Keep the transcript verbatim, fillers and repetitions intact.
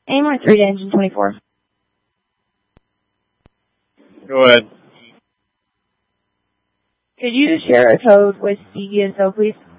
Aim on three to engine twenty-four. Go ahead. Could you share a code with C D S O, please?